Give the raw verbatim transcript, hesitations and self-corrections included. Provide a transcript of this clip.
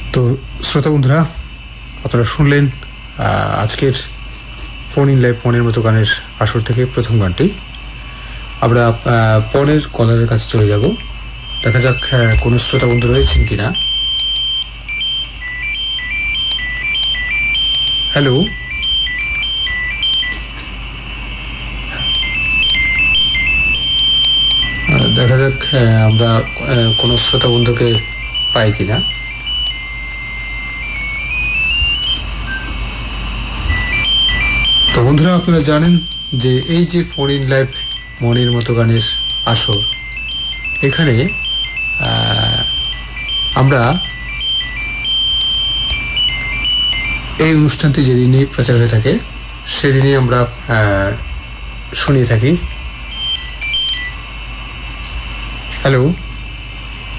তো শ্রোতা বন্ধুরা, আপনারা শুনলেন আজকের ফোন ইন লাইভ মনের মতো গানের আসর থেকে প্রথম গানটি। আমরা পরের কলারের কাছে চলে যাব, দেখা যাক কোনো শ্রোতা বন্ধু রয়েছেন কিনা। হ্যালো, দেখা যাক আমরা কোনো শ্রোতা বন্ধুকে পাই কিনা। তো বন্ধুরা, আপনারা জানেন যে এই যে ফোন ইন লাইভ মনের মতো গানের আসর, এখানে আমরা এই অনুষ্ঠানটি যেদিনই প্রচার হয়ে থাকে সেদিনই আমরা শুনিয়ে থাকি। হ্যালো।